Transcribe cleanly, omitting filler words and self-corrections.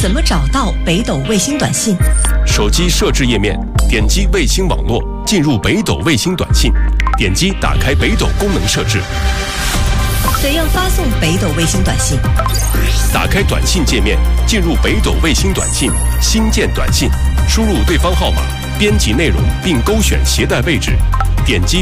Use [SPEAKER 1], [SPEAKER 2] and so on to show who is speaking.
[SPEAKER 1] 怎么找到北斗卫星短信？
[SPEAKER 2] 手机设置页面，点击卫星网络，进入北斗卫星短信，点击打开北斗功能设置。
[SPEAKER 1] 怎样发送北斗卫星短信？
[SPEAKER 2] 打开短信界面，进入北斗卫星短信，新建短信，输入对方号码，编辑内容并勾选携带位置，点击